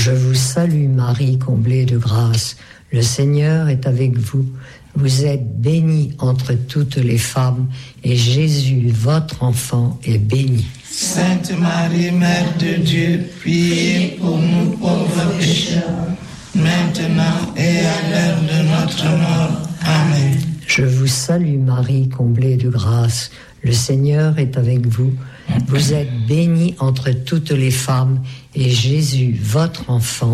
Je vous salue Marie, comblée de grâce. Le Seigneur est avec vous. Vous êtes bénie entre toutes les femmes, et Jésus, votre enfant, est béni. Sainte Marie, Mère de Dieu, priez pour nous pauvres pécheurs, maintenant et à l'heure de notre mort. Amen. Je vous salue Marie, comblée de grâce. Le Seigneur est avec vous. Vous êtes bénie entre toutes les femmes, et Jésus, votre enfant,